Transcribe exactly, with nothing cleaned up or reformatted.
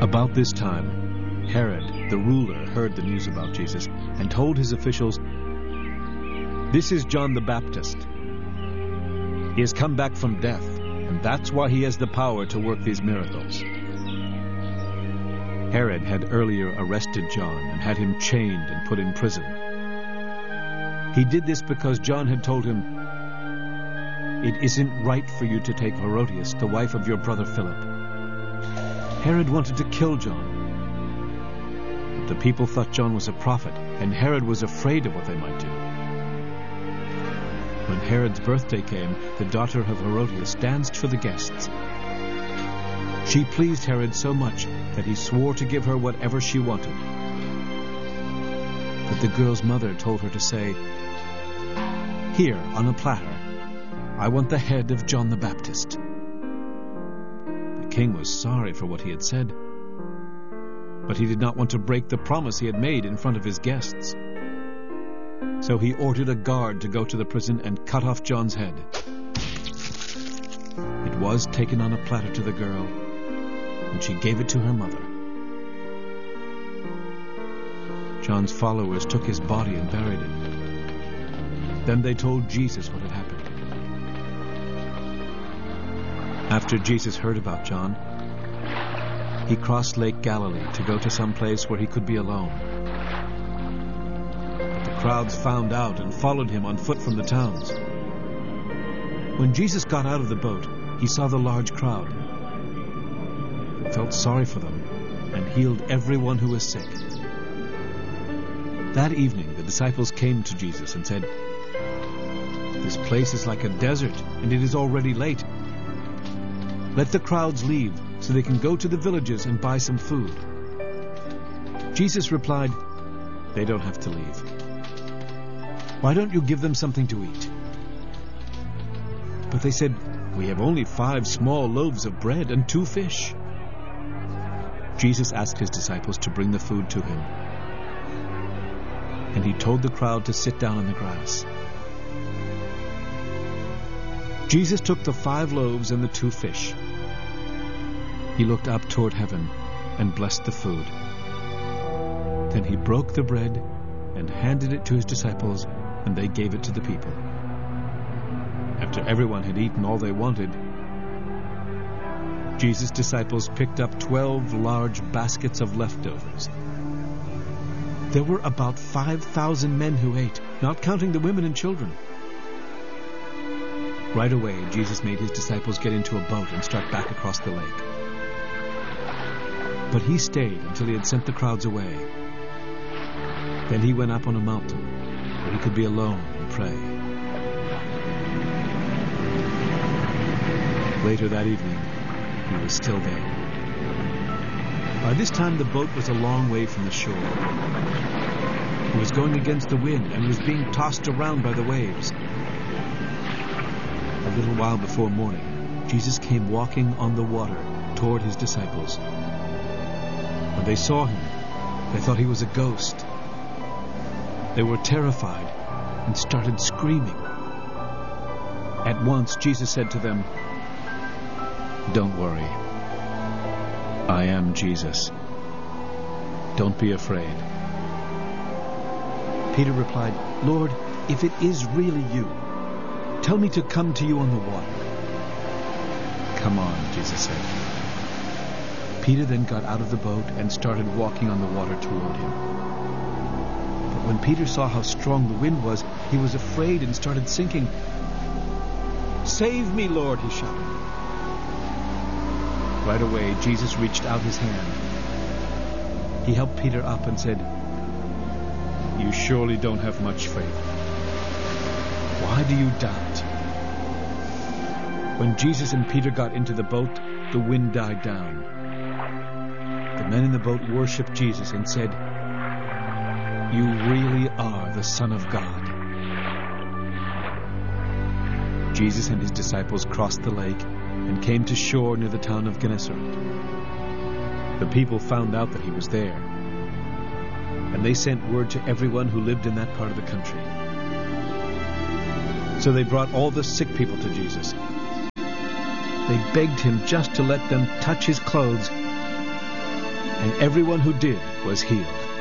About this time, Herod, the ruler, heard the news about Jesus and told his officials, "This is John the Baptist. He has come back from death, and that's why he has the power to work these miracles." Herod had earlier arrested John and had him chained and put in prison. He did this because John had told him, "It isn't right for you to take Herodias, the wife of your brother Philip." Herod wanted to kill John. But the people thought John was a prophet, and Herod was afraid of what they might do. When Herod's birthday came, the daughter of Herodias danced for the guests. She pleased Herod so much that he swore to give her whatever she wanted. But the girl's mother told her to say, "Here, on a platter, I want the head of John the Baptist." The king was sorry for what he had said, but he did not want to break the promise he had made in front of his guests. So he ordered a guard to go to the prison and cut off John's head. It was taken on a platter to the girl, and she gave it to her mother. John's followers took his body and buried it. Then they told Jesus what had happened. After Jesus heard about John, he crossed Lake Galilee to go to some place where he could be alone. But the crowds found out and followed him on foot from the towns. When Jesus got out of the boat, he saw the large crowd. He felt sorry for them and healed everyone who was sick. That evening, the disciples came to Jesus and said, "This place is like a desert, and it is already late. Let the crowds leave so they can go to the villages and buy some food." Jesus replied, "They don't have to leave. Why don't you give them something to eat?" But they said, "We have only five small loaves of bread and two fish." Jesus asked his disciples to bring the food to him, and he told the crowd to sit down on the grass. Jesus took the five loaves and the two fish. He looked up toward heaven and blessed the food. Then he broke the bread and handed it to his disciples, and they gave it to the people. After everyone had eaten all they wanted, Jesus' disciples picked up twelve large baskets of leftovers. There were about five thousand men who ate, not counting the women and children. Right away, Jesus made his disciples get into a boat and start back across the lake. But he stayed until he had sent the crowds away. Then he went up on a mountain where he could be alone and pray. Later that evening, he was still there. By this time, the boat was a long way from the shore. It was going against the wind and was being tossed around by the waves. A little while before morning, Jesus came walking on the water toward his disciples. When they saw him, they thought he was a ghost. They were terrified and started screaming. At once, Jesus said to them, "Don't worry. I am Jesus. Don't be afraid." Peter replied, "Lord, if it is really you, tell me to come to you on the water." "Come on," Jesus said. Peter then got out of the boat and started walking on the water toward him. But when Peter saw how strong the wind was, he was afraid and started sinking. "Save me, Lord," he shouted. Right away, Jesus reached out his hand. He helped Peter up and said, "You surely don't have much faith. Why do you doubt?" When Jesus and Peter got into the boat, the wind died down. The men in the boat worshipped Jesus and said, "You really are the Son of God." Jesus and his disciples crossed the lake and came to shore near the town of Gennesaret. The people found out that he was there, and they sent word to everyone who lived in that part of the country. So they brought all the sick people to Jesus. They begged him just to let them touch his clothes, and everyone who did was healed.